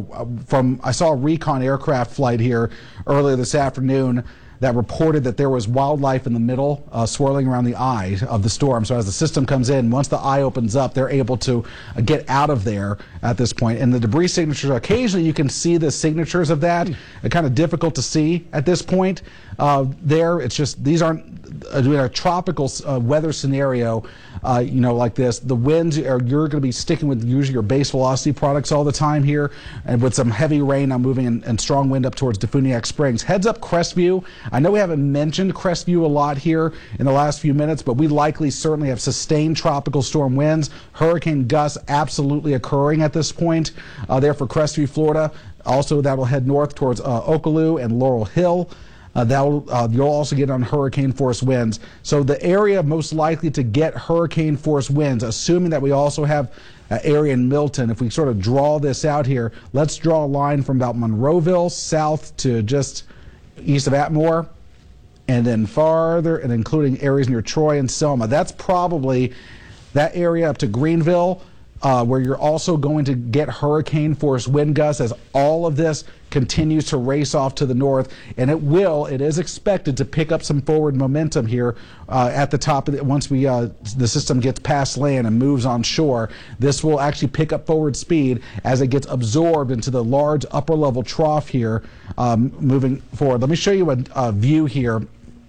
I saw a recon aircraft flight here earlier this afternoon that reported that there was wildlife in the middle swirling around the eye of the storm. So as the system comes in, once the eye opens up, they're able to get out of there at this point. And the debris signatures, occasionally you can see the signatures of that. They're kind of difficult to see at this point. It's just, these aren't, in a tropical weather scenario, like this, the winds you're going to be sticking with usually your base velocity products all the time here, and with some heavy rain now moving and strong wind up towards Defuniak Springs. Heads up Crestview. I know we haven't mentioned Crestview a lot here in the last few minutes, but we certainly have sustained tropical storm winds. Hurricane gusts absolutely occurring at this point there for Crestview, Florida. Also, that will head north towards Okaloo and Laurel Hill. You'll also get on hurricane force winds. So the area most likely to get hurricane force winds, assuming that we also have an area in Milton, if we sort of draw this out here, let's draw a line from about Monroeville south to just east of Atmore, and then farther, and including areas near Troy and Selma. That's probably that area up to Greenville, where you're also going to get hurricane force wind gusts as all of this continues to race off to the north, and it is expected to pick up some forward momentum here at the top of once the system gets past land and moves on shore. This will actually pick up forward speed as it gets absorbed into the large upper level trough here moving forward. Let me show you a view here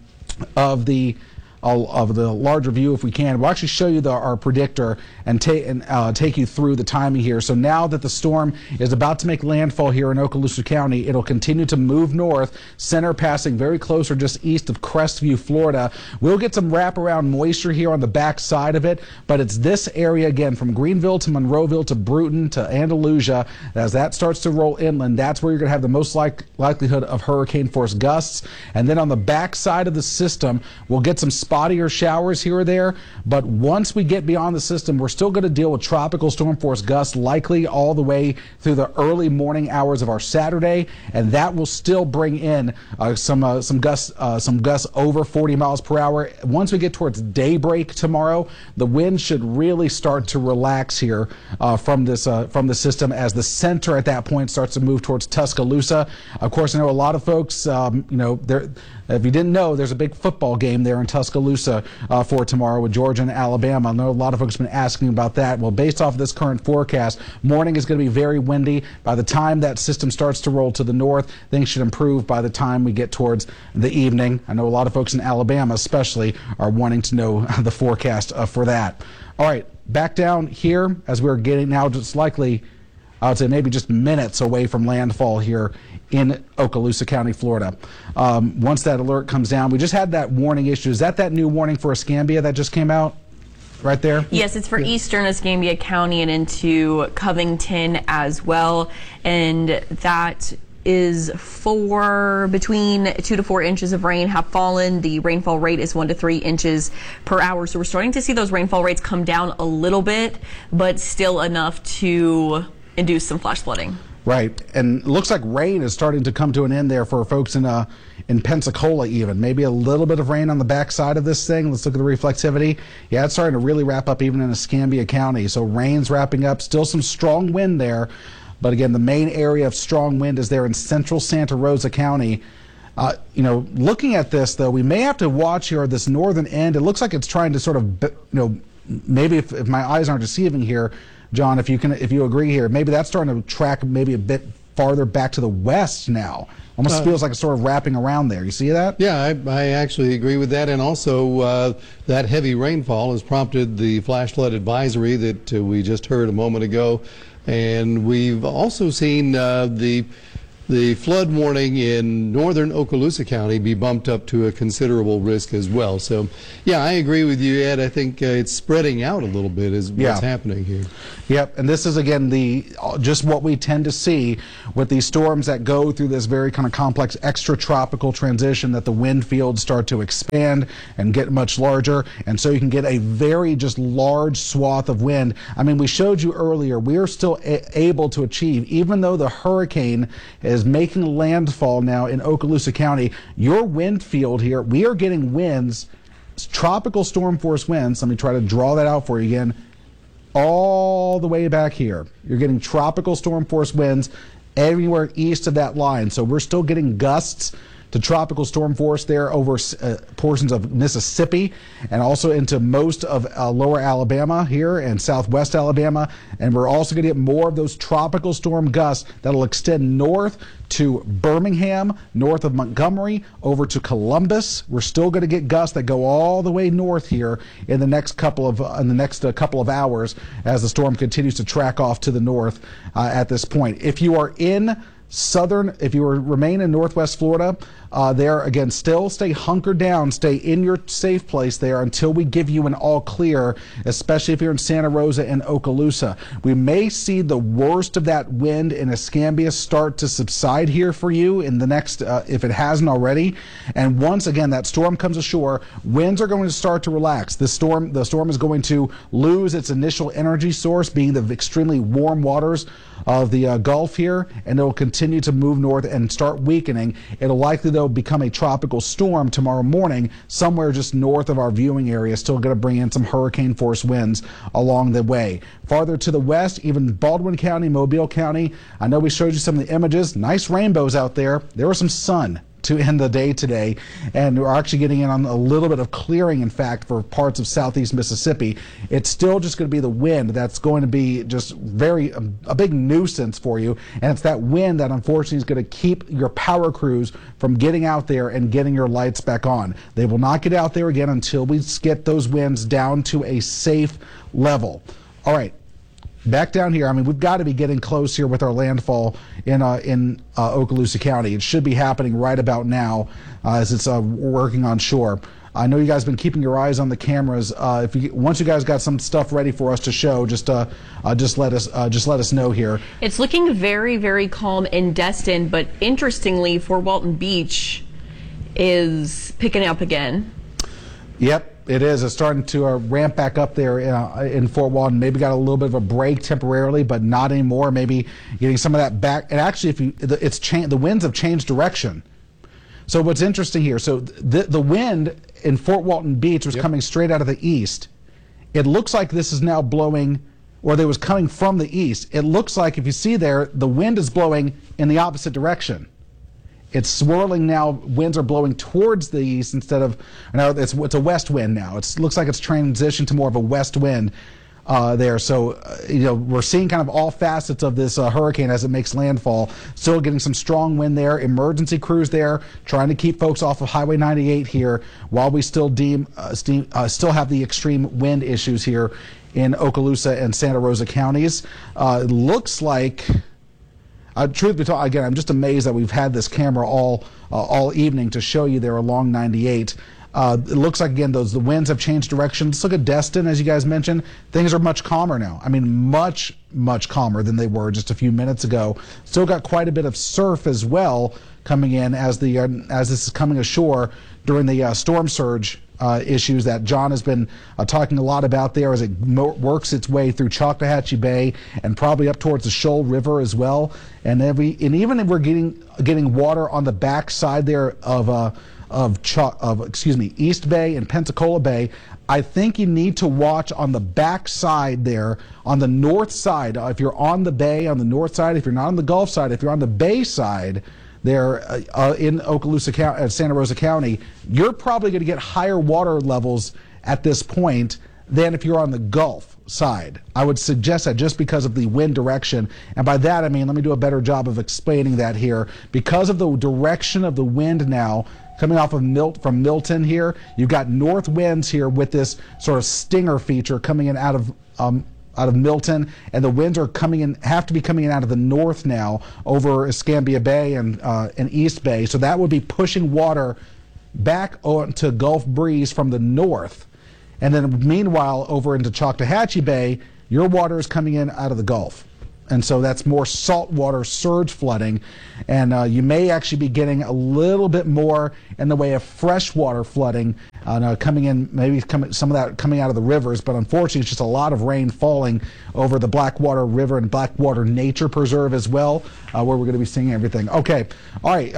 of the larger view if we can. We'll actually show you our predictor and take you through the timing here. So now that the storm is about to make landfall here in Okaloosa County, it'll continue to move north, center passing very close or just east of Crestview, Florida. We'll get some wraparound moisture here on the back side of it, but it's this area again from Greenville to Monroeville to Bruton to Andalusia. As that starts to roll inland, that's where you're going to have the most likelihood of hurricane force gusts. And then on the back side of the system, we'll get some spottier showers here or there, but once we get beyond the system, we're still going to deal with tropical storm force gusts likely all the way through the early morning hours of our Saturday, and that will still bring in some gusts over 40 miles per hour. Once we get towards daybreak tomorrow, the wind should really start to relax here from the system as the center at that point starts to move towards Tuscaloosa. Of course, I know a lot of folks, if you didn't know, there's a big football game there in Tuscaloosa for tomorrow with Georgia and Alabama. I know a lot of folks have been asking about that. Well, based off of this current forecast, morning is going to be very windy. By the time that system starts to roll to the north, things should improve by the time we get towards the evening. I know a lot of folks in Alabama especially are wanting to know the forecast for that. All right, back down here as we're getting now just likely, I would say maybe just minutes away from landfall here in Okaloosa County, Florida. Once that alert comes down, we just had that warning issue. Is that new warning for Escambia that just came out right there? Yes, it's for eastern Escambia County and into Covington as well. And that is for between 2 to 4 inches of rain have fallen. The rainfall rate is 1 to 3 inches per hour. So we're starting to see those rainfall rates come down a little bit, but still enough to induce some flash flooding. Right, and it looks like rain is starting to come to an end there for folks in Pensacola even. Maybe a little bit of rain on the backside of this thing. Let's look at the reflectivity. Yeah, it's starting to really wrap up even in Escambia County. So rain's wrapping up. Still some strong wind there. But again, the main area of strong wind is there in central Santa Rosa County. Looking at this, though, we may have to watch here this northern end. It looks like it's trying to sort of, maybe if my eyes aren't deceiving here, John, if you agree here, maybe that's starting to track maybe a bit farther back to the west now. Almost feels like it's sort of wrapping around there. You see that? Yeah, I actually agree with that. And also, that heavy rainfall has prompted the flash flood advisory that we just heard a moment ago. And we've also seen the flood warning in northern Okaloosa County be bumped up to a considerable risk as well. So, yeah, I agree with you, Ed. I think it's spreading out a little bit is what's happening here. Yep, and this is, again, just what we tend to see with these storms that go through this very kind of complex extratropical transition, that the wind fields start to expand and get much larger, and so you can get a very just large swath of wind. I mean, we showed you earlier, we are still able to achieve, even though the hurricane is making landfall now in Okaloosa County, your wind field here, we are getting winds, tropical storm force winds. Let me try to draw that out for you again. All the way back here, you're getting tropical storm force winds everywhere east of that line. So we're still getting gusts to tropical storm force there over portions of Mississippi and also into most of lower Alabama here and southwest Alabama. And we're also going to get more of those tropical storm gusts that'll extend north to Birmingham, north of Montgomery, over to Columbus. We're still going to get gusts that go all the way north here in the next couple of hours as the storm continues to track off to the north at this point. If you are in if you remain in northwest Florida, there again, still stay hunkered down, stay in your safe place there until we give you an all clear, especially if you're in Santa Rosa and Okaloosa. We may see the worst of that wind in Escambia start to subside here for you in the next, if it hasn't already. And once again that storm comes ashore, winds are going to start to relax. The storm is going to lose its initial energy source, being the extremely warm waters of the Gulf here, and it will continue to move north and start weakening. It'll likely, though, become a tropical storm tomorrow morning, somewhere just north of our viewing area, still going to bring in some hurricane force winds along the way. Farther to the west, even Baldwin County, Mobile County, I know we showed you some of the images, nice rainbows out there. There was some sun to end the day today, and we're actually getting in on a little bit of clearing, in fact, for parts of southeast Mississippi. It's still just going to be the wind that's going to be just a big nuisance for you, and it's that wind that unfortunately is going to keep your power crews from getting out there and getting your lights back on. They will not get out there again until we get those winds down to a safe level. All right. Back down here, I mean, we've got to be getting close here with our landfall in Okaloosa County. It should be happening right about now as it's working on shore. I know you guys have been keeping your eyes on the cameras. Once you guys got some stuff ready for us to show, just let us know here. It's looking very, very calm in Destin, but interestingly, Fort Walton Beach is picking up again. Yep. It is. It's starting to ramp back up there in Fort Walton. Maybe got a little bit of a break temporarily, but not anymore. Maybe getting some of that back. And actually, the winds have changed direction. So what's interesting here? So the wind in Fort Walton Beach was coming straight out of the east. It looks like this is now blowing, or they was coming from the east. It looks like, if you see there, the wind is blowing in the opposite direction. It's swirling now. Winds are blowing towards the east instead of, now it's a west wind now. It looks like it's transitioned to more of a west wind there. So, we're seeing kind of all facets of this hurricane as it makes landfall. Still getting some strong wind there. Emergency crews there trying to keep folks off of Highway 98 here while we still still have the extreme wind issues here in Okaloosa and Santa Rosa counties. It looks like, truth be told, again, I'm just amazed that we've had this camera all evening to show you there along 98. It looks like, again, the winds have changed direction. Let's look at Destin, as you guys mentioned. Things are much calmer now. I mean, much, much calmer than they were just a few minutes ago. Still got quite a bit of surf as well coming in as this is coming ashore during the storm surge issues that John has been talking a lot about there as it works its way through Choctawhatchee Bay and probably up towards the Shoal River as well. And even if we're getting water on the back side there of of East Bay and Pensacola Bay. I think you need to watch on the back side there, on the north side. If you're on the bay, on the north side, if you're not on the Gulf side, if you're on the bay side there in Okaloosa County, Santa Rosa County, you're probably going to get higher water levels at this point than if you're on the Gulf side. I would suggest that just because of the wind direction. And by that, I mean, let me do a better job of explaining that here. Because of the direction of the wind now, coming off of from Milton here, you've got north winds here with this sort of stinger feature coming in out of Milton, and the winds are have to be coming in out of the north now over Escambia Bay and East Bay. So that would be pushing water back onto Gulf breeze from the north. And then meanwhile, over into Choctawhatchee Bay, your water is coming in out of the Gulf. And so that's more saltwater surge flooding. And you may actually be getting a little bit more in the way of freshwater flooding coming in, maybe some of that coming out of the rivers. But unfortunately, it's just a lot of rain falling over the Blackwater River and Blackwater Nature Preserve as well, where we're going to be seeing everything. Okay. All right.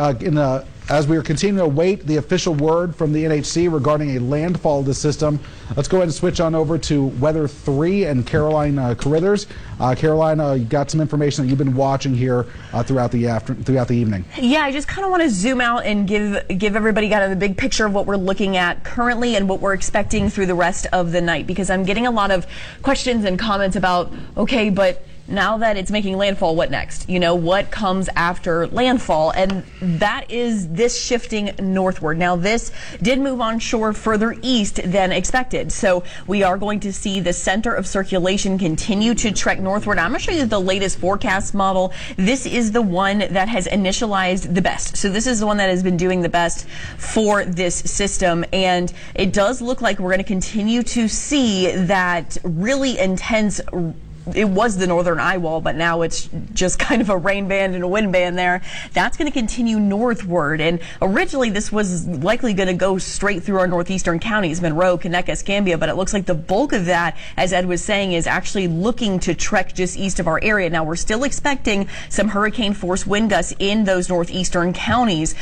As we are continuing to await the official word from the NHC regarding a landfall of the system, let's go ahead and switch on over to Weather 3 and Caroline Carithers. Caroline, you got some information that you've been watching here throughout the evening. Yeah, I just kind of want to zoom out and give everybody kind of the big picture of what we're looking at currently and what we're expecting through the rest of the night, because I'm getting a lot of questions and comments about, okay, but now that it's making landfall, what next? You know, what comes after landfall? And that is this shifting northward. Now, this did move on shore further east than expected. So we are going to see the center of circulation continue to trek northward. I'm going to show you the latest forecast model. This is the one that has initialized the best. So this is the one that has been doing the best for this system. And it does look like we're going to continue to see that really intense. It was the northern eye wall, but now it's just kind of a rain band and a wind band there. That's going to continue northward. And originally this was likely going to go straight through our northeastern counties, Monroe, Connecticut, Escambia, but it looks like the bulk of that, as Ed was saying, is actually looking to trek just east of our area. Now, we're still expecting some hurricane force wind gusts in those northeastern counties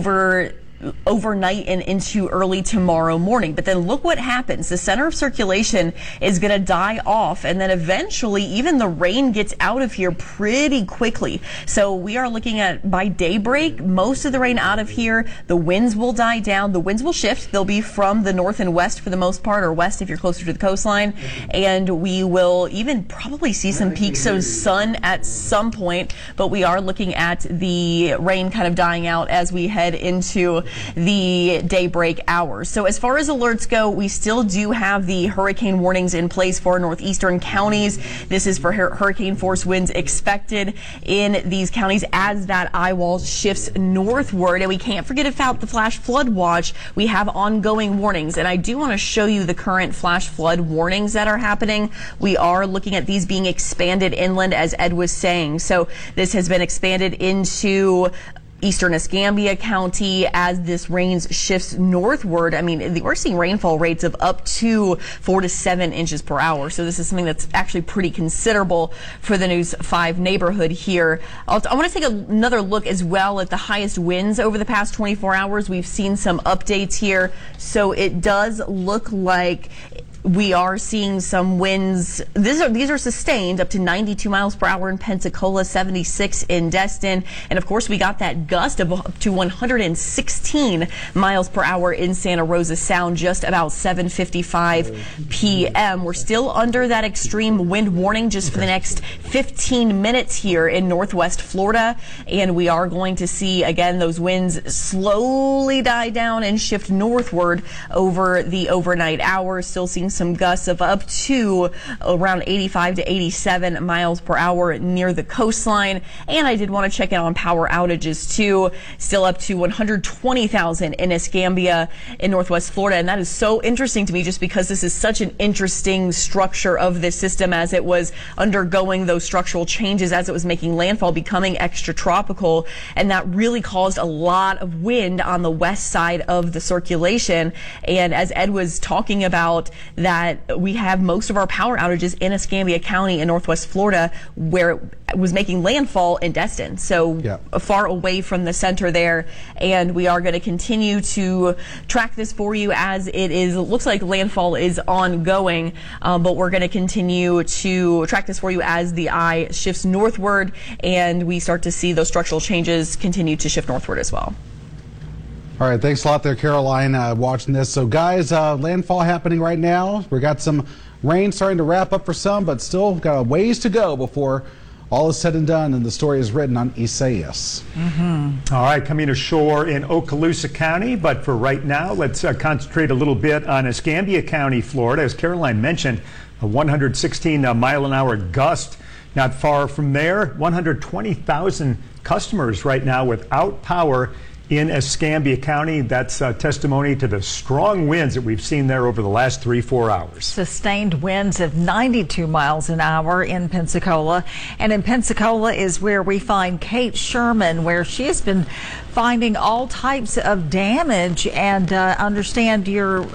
overnight and into early tomorrow morning. But then look what happens. The center of circulation is going to die off, and then eventually even the rain gets out of here pretty quickly. So we are looking at, by daybreak, most of the rain out of here. The winds will die down. The winds will shift. They'll be from the north and west for the most part, or west if you're closer to the coastline. And we will even probably see some peaks of sun at some point, but we are looking at the rain kind of dying out as we head into the daybreak hours. So as far as alerts go, we still do have the hurricane warnings in place for northeastern counties. This is for hurricane force winds expected in these counties as that eye wall shifts northward. And we can't forget about the flash flood watch. We have ongoing warnings, and I do want to show you the current flash flood warnings that are happening. We are looking at these being expanded inland, as Ed was saying. So this has been expanded into eastern Escambia County as this rain shifts northward. I mean, we're seeing rainfall rates of up to 4 to 7 inches per hour. So this is something that's actually pretty considerable for the News 5 neighborhood here. I want to take another look as well at the highest winds over the past 24 hours. We've seen some updates here. So it does look like we are seeing some winds. These are sustained up to 92 miles per hour in Pensacola, 76 in Destin. And of course, we got that gust of up to 116 miles per hour in Santa Rosa Sound just about 7:55 p.m. We're still under that extreme wind warning just for the next 15 minutes here in northwest Florida. And we are going to see, again, those winds slowly die down and shift northward over the overnight hours. Still seeing some gusts of up to around 85 to 87 miles per hour near the coastline. And I did want to check in on power outages too. Still up to 120,000 in Escambia in northwest Florida. And that is so interesting to me just because this is such an interesting structure of this system as it was undergoing those structural changes as it was making landfall, becoming extratropical. And that really caused a lot of wind on the west side of the circulation. And as Ed was talking about, that we have most of our power outages in Escambia County in Northwest Florida, where it was making landfall in Destin, so far away from the center there. And we are going to continue to track this for you as it is. It looks like landfall is ongoing, but we're going to continue to track this for you as the eye shifts northward and we start to see those structural changes continue to shift northward as well. All right, thanks a lot there, Caroline, watching this. So, guys, landfall happening right now. We got some rain starting to wrap up for some, but still got a ways to go before all is said and done, and the story is written on Isaias. All right, coming ashore in Okaloosa County, but for right now, let's concentrate a little bit on Escambia County, Florida. As Caroline mentioned, a 116-mile-an-hour gust not far from there. 120,000 customers right now without power in Escambia County. That's testimony to the strong winds that we've seen there over the last 3-4 hours. Sustained winds of 92 miles an hour in Pensacola. And in Pensacola is where we find Kate Sherman, where she has been finding all types of damage. And understand you're